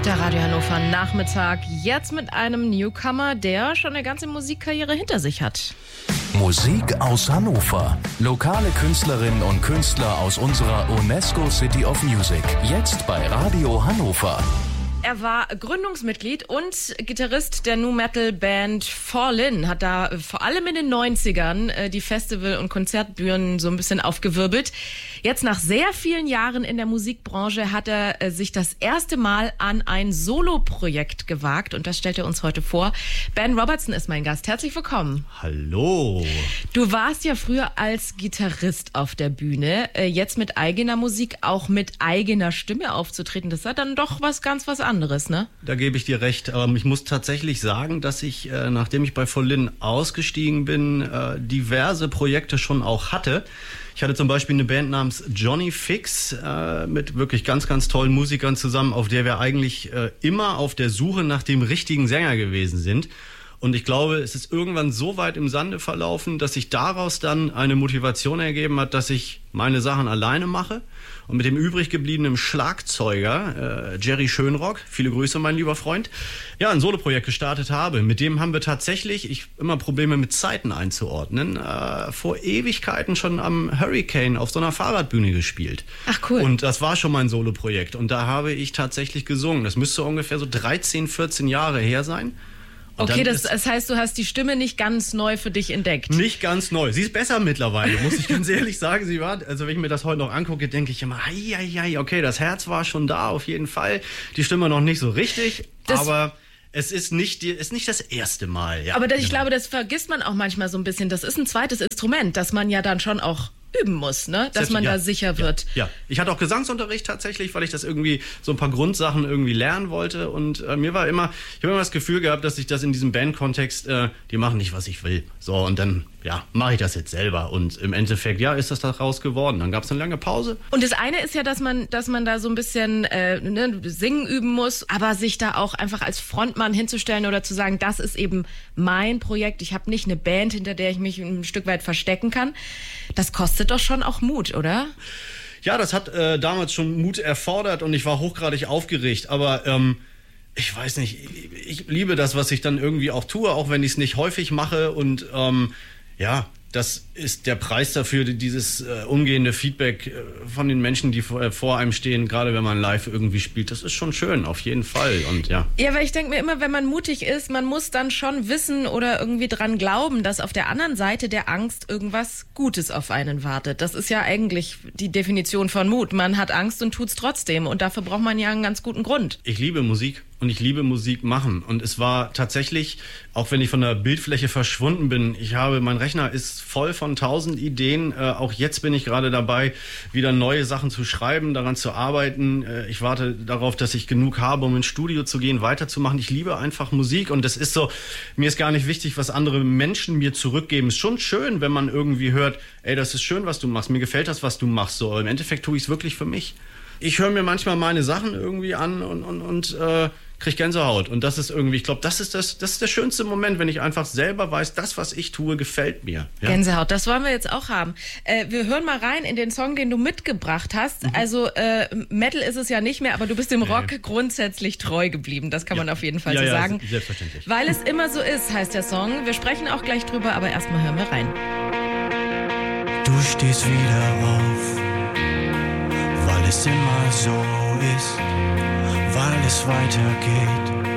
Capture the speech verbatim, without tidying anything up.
Der Radio Hannover Nachmittag, jetzt mit einem Newcomer, der schon eine ganze Musikkarriere hinter sich hat. Musik aus Hannover. Lokale Künstlerinnen und Künstler aus unserer UNESCO City of Music. Jetzt bei Radio Hannover. Er war Gründungsmitglied und Gitarrist der Nu-Metal-Band Fallin, hat da vor allem in den neunzigern äh, die Festival- und Konzertbühnen so ein bisschen aufgewirbelt. Jetzt nach sehr vielen Jahren in der Musikbranche hat er äh, sich das erste Mal an ein Solo-Projekt gewagt und das stellt er uns heute vor. Ben Robertson ist mein Gast. Herzlich willkommen. Hallo. Du warst ja früher als Gitarrist auf der Bühne, äh, jetzt mit eigener Musik, auch mit eigener Stimme aufzutreten. Das ist dann doch was ganz was anderes. Anderes, ne? Da gebe ich dir recht. Ähm, ich muss tatsächlich sagen, dass ich, äh, nachdem ich bei Fallin ausgestiegen bin, äh, diverse Projekte schon auch hatte. Ich hatte zum Beispiel eine Band namens Johnny Fix äh, mit wirklich ganz, ganz tollen Musikern zusammen, auf der wir eigentlich äh, immer auf der Suche nach dem richtigen Sänger gewesen sind. Und ich glaube, es ist irgendwann so weit im Sande verlaufen, dass sich daraus dann eine Motivation ergeben hat, dass ich meine Sachen alleine mache und mit dem übrig gebliebenen Schlagzeuger, äh, Jerry Schönrock, viele Grüße, mein lieber Freund, ja, ein Soloprojekt gestartet habe. Mit dem haben wir tatsächlich, ich immer Probleme mit Zeiten einzuordnen, äh, vor Ewigkeiten schon am Hurricane auf so einer Fahrradbühne gespielt. Ach cool. Und das war schon mein Soloprojekt. Und da habe ich tatsächlich gesungen. Das müsste ungefähr so dreizehn, vierzehn Jahre her sein. Und okay, das, das heißt, du hast die Stimme nicht ganz neu für dich entdeckt. Nicht ganz neu. Sie ist besser mittlerweile, muss ich ganz ehrlich sagen. Sie war, also wenn ich mir das heute noch angucke, denke ich immer, ei, ei, ei, okay, das Herz war schon da, auf jeden Fall. Die Stimme noch nicht so richtig, das aber es ist nicht, die, ist nicht das erste Mal. Ja, aber das, ich genau. glaube, das vergisst man auch manchmal so ein bisschen. Das ist ein zweites Instrument, das man ja dann schon auch üben muss, ne? Dass man ja, da sicher wird. Ja, ja, ich hatte auch Gesangsunterricht tatsächlich, weil ich das irgendwie, so ein paar Grundsachen irgendwie lernen wollte und äh, mir war immer, ich habe immer das Gefühl gehabt, dass ich das in diesem Bandkontext, äh, die machen nicht, was ich will. So, und dann, ja, mache ich das jetzt selber und im Endeffekt, ja, ist das daraus geworden. Dann gab es eine lange Pause. Und das eine ist ja, dass man, dass man da so ein bisschen äh, ne, singen üben muss, aber sich da auch einfach als Frontmann hinzustellen oder zu sagen, das ist eben mein Projekt, ich habe nicht eine Band, hinter der ich mich ein Stück weit verstecken kann, das kostet doch schon auch Mut, oder? Ja, das hat äh, damals schon Mut erfordert und ich war hochgradig aufgeregt, aber ähm, ich weiß nicht, ich, ich liebe das, was ich dann irgendwie auch tue, auch wenn ich es nicht häufig mache und ähm, ja, das ist der Preis dafür, dieses äh, umgehende Feedback äh, von den Menschen, die vor, äh, vor einem stehen, gerade wenn man live irgendwie spielt. Das ist schon schön, auf jeden Fall. Und ja. Ja, weil ich denke mir immer, wenn man mutig ist, man muss dann schon wissen oder irgendwie dran glauben, dass auf der anderen Seite der Angst irgendwas Gutes auf einen wartet. Das ist ja eigentlich die Definition von Mut. Man hat Angst und tut's trotzdem. Und dafür braucht man ja einen ganz guten Grund. Ich liebe Musik. Und ich liebe Musik machen. Und es war tatsächlich, auch wenn ich von der Bildfläche verschwunden bin, ich habe, mein Rechner ist voll von tausend Ideen. Äh, auch jetzt bin ich gerade dabei, wieder neue Sachen zu schreiben, daran zu arbeiten. Äh, ich warte darauf, dass ich genug habe, um ins Studio zu gehen, weiterzumachen. Ich liebe einfach Musik. Und das ist so, mir ist gar nicht wichtig, was andere Menschen mir zurückgeben. Ist schon schön, wenn man irgendwie hört, ey, das ist schön, was du machst. Mir gefällt das, was du machst. So, im Endeffekt tue ich es wirklich für mich. Ich höre mir manchmal meine Sachen irgendwie an und, und, und äh, kriege Gänsehaut. Und das ist irgendwie, ich glaube, das ist das, das ist der schönste Moment, wenn ich einfach selber weiß, das, was ich tue, gefällt mir. Ja? Gänsehaut, das wollen wir jetzt auch haben. Äh, wir hören mal rein in den Song, den du mitgebracht hast. Mhm. Also äh, Metal ist es ja nicht mehr, aber du bist dem Rock nee. grundsätzlich treu geblieben. Das kann ja. man auf jeden Fall ja, so ja, sagen. Selbstverständlich. Weil es immer so ist, heißt der Song. Wir sprechen auch gleich drüber, aber erstmal hören wir rein. Du stehst wieder auf, weil es immer so ist, weil es weitergeht.